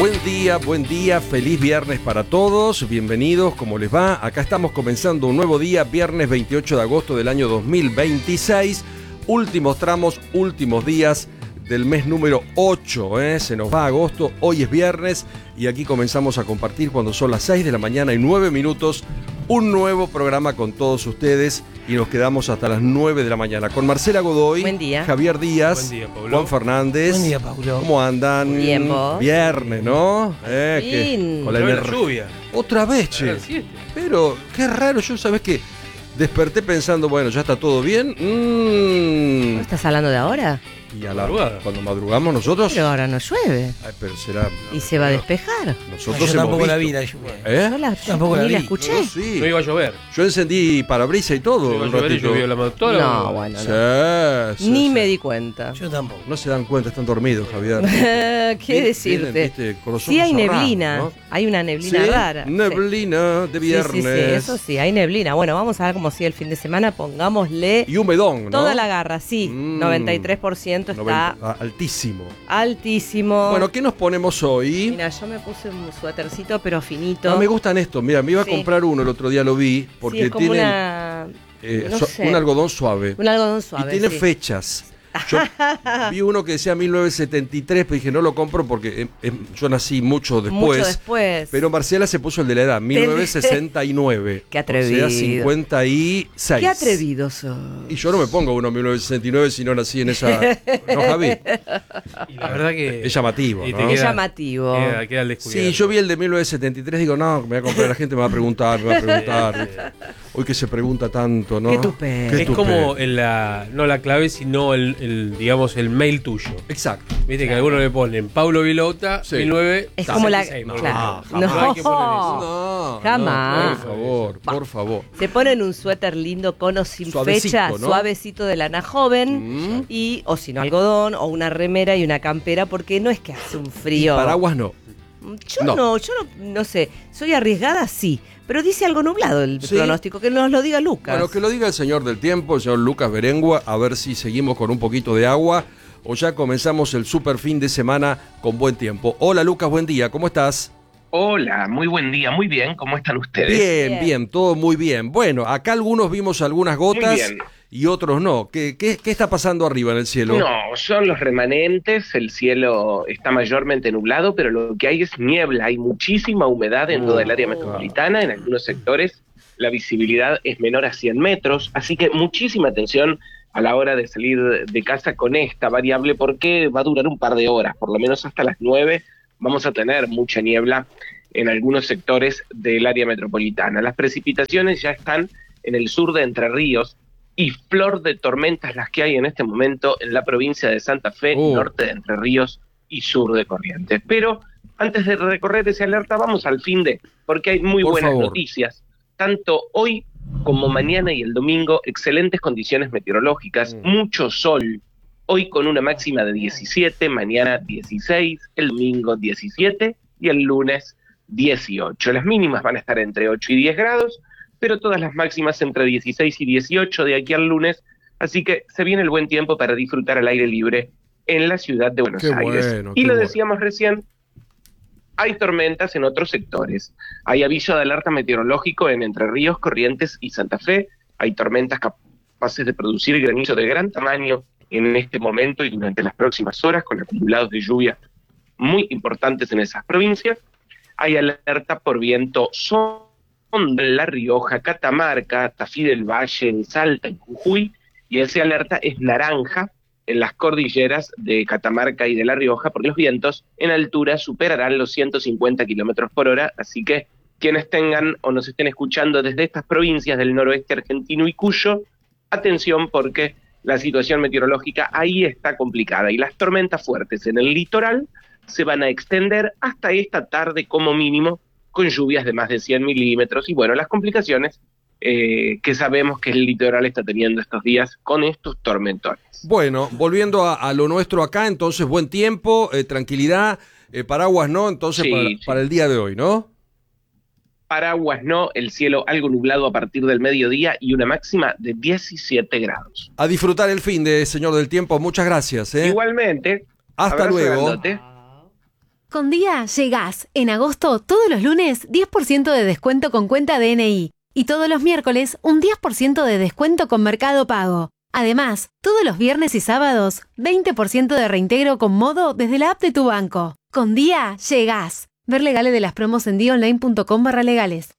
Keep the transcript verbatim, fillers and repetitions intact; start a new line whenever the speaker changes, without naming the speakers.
Buen día, buen día, feliz viernes para todos, bienvenidos, ¿cómo les va? Acá estamos comenzando un nuevo día, viernes veintiocho de agosto del año dos mil veintiséis, últimos tramos, últimos días del mes número ocho, ¿eh? Se nos va agosto, hoy es viernes y aquí comenzamos a compartir cuando son las seis de la mañana y nueve minutos, un nuevo programa con todos ustedes y nos quedamos hasta las nueve de la mañana con Marcela Godoy,
buen día.
Javier Díaz,
buen día, Pablo.
Juan Fernández.
Buen día, Pablo.
¿Cómo andan?
Bien, ¿vos?
Viernes, ¿no? Eh, que, con la,
la
ener...
lluvia.
Otra vez, che. Pero qué raro, yo sabés que desperté pensando, bueno, ya está todo bien. Mm.
¿No estás hablando de ahora?
Y a la cuando madrugamos nosotros.
Pero ahora no llueve.
Ay, pero será.
Y se va a despejar.
Nosotros
no, yo tampoco
visto.
la vi la lluvia.
¿Eh?
Yo la,
Tampoco
ni
la
la
vi.
escuché.
No, sí.
No iba a llover.
Yo encendí parabrisa y todo.
No iba a
un
llover y
ratito.
llovió la toda la
No,
hora.
bueno,
Sí,
no.
sí,
Ni
sí.
me di cuenta.
Yo tampoco.
No se dan cuenta, están dormidos, Javier.
¿Qué
Vienen,
decirte?
viste, con los
Sí hay
ojos cerrados,
neblina.
¿no?
Hay una neblina
¿Sí?
rara.
Neblina de
Sí.
viernes.
Sí, sí, sí, eso sí, hay neblina. Bueno, vamos a ver cómo sigue el fin de semana. Pongámosle
Y humedón, ¿no?
toda la garra, sí.
Mm.
noventa y tres por ciento está
noventa, ah, altísimo.
altísimo.
Bueno, ¿qué nos ponemos hoy?
Mira, yo me puse un suétercito, pero finito.
Ah, me gustan estos. Mira, me iba a
Sí.
comprar uno, el otro día lo vi, porque
sí, es como
tiene
una...
eh,
no
so-
sé.
un algodón suave.
Un algodón suave,
y tiene
sí.
fechas. Yo vi uno que decía mil novecientos setenta y tres, pero dije, no lo compro porque eh, eh, yo nací mucho después.
Mucho después.
Pero Marcela se puso el de la edad, mil novecientos sesenta y nueve.
Qué atrevido.
O sea, cincuenta y seis.
Qué atrevido sos.
Y yo no me pongo uno en mil novecientos sesenta y nueve si no nací en esa... ¿No, Javi?
Y la verdad que.
Es llamativo,
y
¿no?
te
Es
queda-
llamativo.
Queda, queda al descubierto.
Sí, yo vi el de mil novecientos setenta y tres, digo, no, me voy a comprar, la gente me va a preguntar, me va a preguntar. Hoy que se pregunta tanto, ¿no?
Qué tupé.
Qué
Es
tupé.
como en la, no la clave, sino el, el, digamos, el mail tuyo.
Exacto.
Viste que algunos le ponen Pablo Vilota,
Sí.
mil novecientos
Es como la...
sesenta y seis,
Claro.
no,
No,
jamás.
hay que poner eso.
No,
Jamás.
no, por favor, por favor.
Se ponen un suéter lindo con o sin
Suavecito,
fecha,
¿no?
suavecito de lana joven,
Mm.
y o si no algodón, o una remera y una campera, porque no es que hace un frío.
Paraguas no.
Yo
No.
no, yo no, no sé, soy arriesgada, sí, pero dice algo nublado el
¿Sí?
pronóstico, que nos lo diga Lucas.
Bueno, que lo diga el señor del tiempo, el señor Lucas Berengua, a ver si seguimos con un poquito de agua o ya comenzamos el super fin de semana con buen tiempo. Hola Lucas, buen día, ¿cómo estás?
Hola, muy buen día, muy bien, ¿cómo están ustedes?
Bien,
Bien.
bien, todo muy bien. Bueno, acá algunos vimos algunas gotas
bien.
y otros no. ¿Qué, qué, qué está pasando arriba en el cielo?
No, son los remanentes, el cielo está mayormente nublado, pero lo que hay es niebla, hay muchísima humedad en toda el área metropolitana, en algunos sectores la visibilidad es menor a cien metros, así que muchísima atención a la hora de salir de casa con esta variable porque va a durar un par de horas, por lo menos hasta las nueve vamos a tener mucha niebla en algunos sectores del área metropolitana. Las precipitaciones ya están en el sur de Entre Ríos y flor de tormentas las que hay en este momento en la provincia de Santa Fe,
Uh.
norte de Entre Ríos y sur de Corrientes. Pero antes de recorrer ese alerta, vamos al fin de, porque hay muy
Por
buenas
favor.
noticias. Tanto hoy como mañana y el domingo, excelentes condiciones meteorológicas,
Mm.
mucho sol. Hoy con una máxima de diecisiete, mañana dieciséis, el domingo diecisiete y el lunes dieciocho. Las mínimas van a estar entre ocho y diez grados, pero todas las máximas entre dieciséis y dieciocho de aquí al lunes, así que se viene el buen tiempo para disfrutar al aire libre en la ciudad de Buenos
Qué
Aires.
bueno,
y
qué
lo
bueno.
decíamos recién, hay tormentas en otros sectores. Hay aviso de alerta meteorológico en Entre Ríos, Corrientes y Santa Fe. Hay tormentas capaces de producir granizo de gran tamaño en este momento y durante las próximas horas, con acumulados de lluvia muy importantes en esas provincias. Hay alerta por viento sonda en La Rioja, Catamarca, Tafí del Valle, en Salta, en Jujuy, y esa alerta es naranja en las cordilleras de Catamarca y de La Rioja, porque los vientos en altura superarán los ciento cincuenta kilómetros por hora, así que quienes tengan o nos estén escuchando desde estas provincias del noroeste argentino y Cuyo, atención porque la situación meteorológica ahí está complicada y las tormentas fuertes en el litoral se van a extender hasta esta tarde como mínimo, con lluvias de más de cien milímetros y bueno, las complicaciones eh, que sabemos que el litoral está teniendo estos días con estos tormentones.
Bueno, volviendo a, a lo nuestro acá, entonces buen tiempo, eh, tranquilidad, eh, paraguas no, entonces
Sí,
para,
sí.
para el día de hoy, ¿no?
Paraguas no, el cielo algo nublado a partir del mediodía y una máxima de diecisiete grados.
A disfrutar el fin de señor del tiempo, muchas gracias. ¿eh?
Igualmente,
Hasta
abrazo
luego.
grandote.
Con Día llegás. En agosto, todos los lunes, diez por ciento de descuento con cuenta D N I. Y todos los miércoles, un diez por ciento de descuento con Mercado Pago. Además, todos los viernes y sábados, veinte por ciento de reintegro con Modo desde la app de tu banco. Con Día llegás. Ver legales de las promos en día online punto com barra legales.